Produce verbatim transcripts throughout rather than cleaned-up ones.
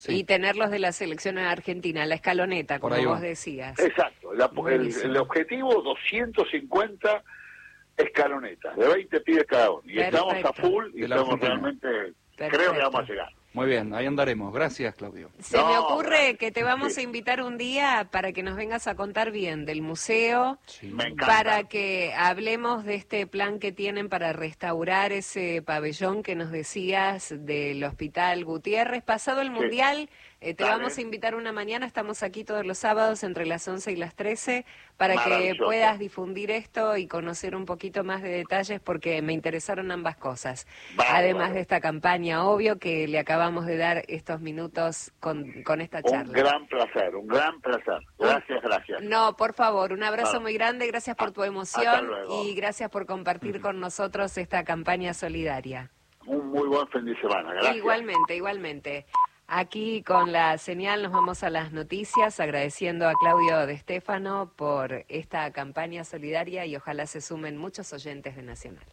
Sí. Y tenerlos de la selección en Argentina, la escaloneta, como vos decías. Exacto, la, el, el objetivo, doscientos cincuenta escalonetas, de veinte pibes cada uno. Y Perfecto. estamos a full y De la estamos Argentina. realmente, Perfecto. creo que vamos a llegar. Muy bien, ahí andaremos. Gracias, Claudio. Se No, me ocurre gracias. que te vamos Sí. a invitar un día para que nos vengas a contar bien del museo, Sí. Me encanta. para que hablemos de este plan que tienen para restaurar ese pabellón que nos decías del Hospital Gutiérrez. Pasado el Sí. Mundial, eh, te Dale. vamos a invitar una mañana, estamos aquí todos los sábados entre las once y las trece, para que Maravilloso. puedas difundir esto y conocer un poquito más de detalles, porque me interesaron ambas cosas. Bárbaro. Además de esta campaña, obvio, que le acabamos de dar estos minutos con, con esta Un charla. gran placer, un gran placer. Gracias, gracias. No, por favor, un abrazo Ah. muy grande, gracias por tu Hasta emoción luego. y gracias por compartir con nosotros esta campaña solidaria. Un muy buen fin de semana. Gracias. Igualmente, igualmente. Aquí con la señal nos vamos a las noticias, agradeciendo a Claudio De Stefano por esta campaña solidaria y ojalá se sumen muchos oyentes de Nacional.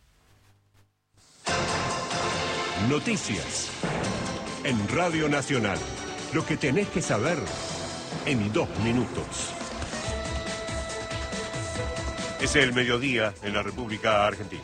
Noticias en Radio Nacional. Lo que tenés que saber en dos minutos. Es el mediodía en la República Argentina.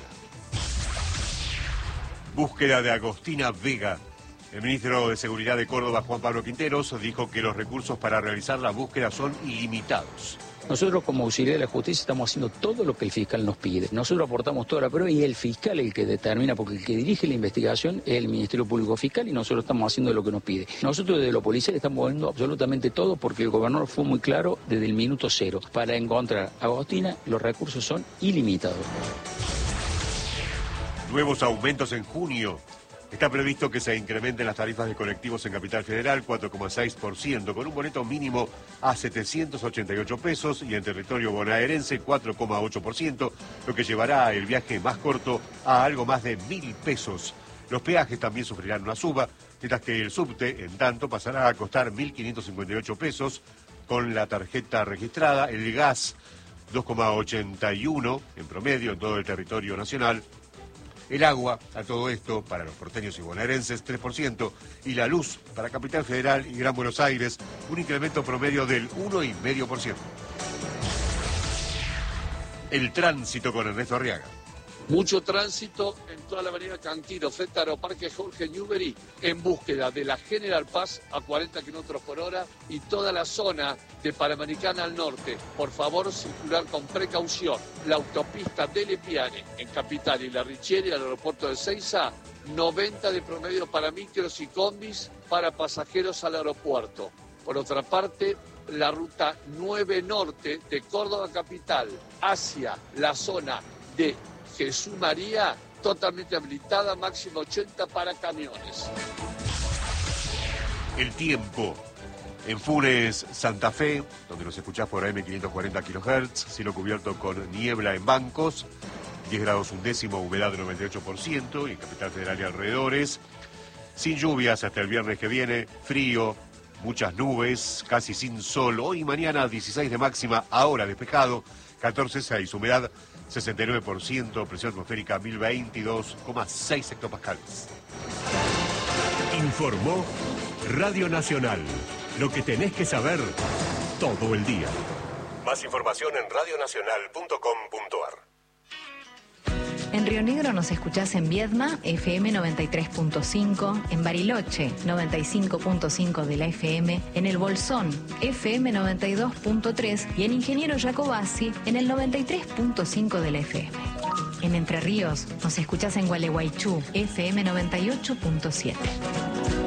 Búsqueda de Agostina Vega. El ministro de Seguridad de Córdoba, Juan Pablo Quinteros, dijo que los recursos para realizar la búsqueda son ilimitados. Nosotros como auxiliar de la justicia estamos haciendo todo lo que el fiscal nos pide. Nosotros aportamos toda la prueba y el fiscal es el que determina, porque el que dirige la investigación es el Ministerio Público Fiscal y nosotros estamos haciendo lo que nos pide. Nosotros desde lo policial estamos viendo absolutamente todo porque el gobernador fue muy claro desde el minuto cero. Para encontrar a Agostina los recursos son ilimitados. Nuevos aumentos en junio. Está previsto que se incrementen las tarifas de colectivos en Capital Federal cuatro coma seis por ciento, con un boleto mínimo a setecientos ochenta y ocho pesos y en territorio bonaerense cuatro coma ocho por ciento, lo que llevará el viaje más corto a algo más de mil pesos. Los peajes también sufrirán una suba, mientras que el subte, en tanto, pasará a costar mil quinientos cincuenta y ocho pesos con la tarjeta registrada, el gas dos coma ochenta y uno en promedio en todo el territorio nacional. El agua, a todo esto, para los porteños y bonaerenses, tres por ciento, y la luz, para Capital Federal y Gran Buenos Aires, un incremento promedio del uno coma cinco por ciento. El tránsito con Ernesto Arriaga. Mucho tránsito en toda la avenida Cantino, frente a Aeroparque Jorge Newbery, en búsqueda de la General Paz a cuarenta kilómetros por hora y toda la zona de Panamericana al norte. Por favor, circular con precaución. La autopista de Lepiane, en Capital, y la Richieri, al aeropuerto de Seiza, noventa de promedio para micros y combis para pasajeros al aeropuerto. Por otra parte, la ruta nueve Norte de Córdoba Capital hacia la zona de Jesús María, totalmente habilitada, máximo ochenta para camiones. El tiempo. En Funes, Santa Fe, donde nos escuchás por A M quinientos cuarenta kilohertz, cielo cubierto con niebla en bancos, diez grados un décimo, humedad del noventa y ocho por ciento, y en Capital Federal y alrededores, sin lluvias hasta el viernes que viene, frío, muchas nubes, casi sin sol. Hoy y mañana dieciséis de máxima, ahora despejado, catorce coma seis, humedad sesenta y nueve por ciento, presión atmosférica mil veintidós coma seis hectopascales. Informó Radio Nacional. Lo que tenés que saber todo el día. Más información en radionacional punto com punto ar. En Río Negro nos escuchás en Viedma, F M noventa y tres punto cinco, en Bariloche, noventa y cinco punto cinco de la F M, en El Bolsón, F M noventa y dos punto tres y en Ingeniero Jacobasi, en el noventa y tres punto cinco de la F M. En Entre Ríos nos escuchás en Gualeguaychú, F M noventa y ocho punto siete.